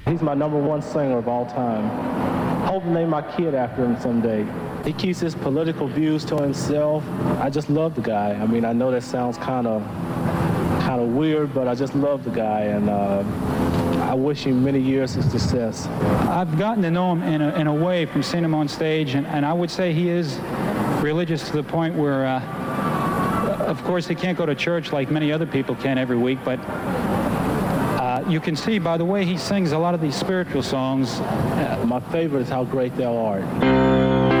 He's my #1 singer of all time. Hope to name my kid after him someday. He keeps his political views to himself. I just love the guy. I mean, I know that sounds kind of weird, but I just love the guy, and I wish him many years of success. I've gotten to know him in a way from seeing him on stage, and I would say he is religious to the point where, of course, he can't go to church like many other people can every week, but you can see by the way he sings a lot of these spiritual songs. My favorite is How Great Thou Art.